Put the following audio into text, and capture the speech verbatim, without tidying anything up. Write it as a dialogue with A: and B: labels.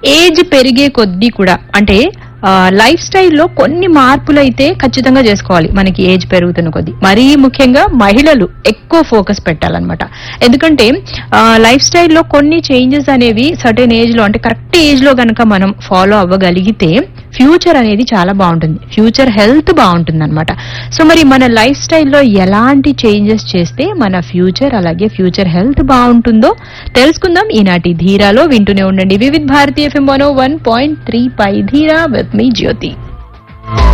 A: Age పెరిగే కొద్దీ కూడా అంటే లైఫ్ స్టైల్లో కొన్ని మార్పులు అయితే ఖచ్చితంగా చేసుకోవాలి మనకి ఏజ్ పెరుగుతున్న కొద్దీ. మరీ ముఖ్యంగా మహిళలు ఎక్కువ ఫోకస్ పెట్టాలన్నమాట. ఎందుకంటే లైఫ్ స్టైల్లో కొన్ని చేంజెస్ అనేవి సర్టెన్ ఏజ్ లో అంటే కరెక్ట్ ఏజ్ లో గనక మనం ఫాలో అవ్వగలిగితే ఫ్యూచర్ అనేది చాలా బాగుంటుంది, ఫ్యూచర్ హెల్త్ బాగుంటుంది అనమాట. సో మరి మన లైఫ్ స్టైల్లో ఎలాంటి చేంజెస్ చేస్తే మన ఫ్యూచర్ అలాగే ఫ్యూచర్ హెల్త్ బాగుంటుందో తెలుసుకుందాం ఈనాటి ధీరాలో. వింటూనే ఉండండి వివిధ్ భారతి ఎఫ్ఎం వన్ ఓ వన్ పాయింట్ త్రీ పై ధీరా విత్ మీ జ్యోతి.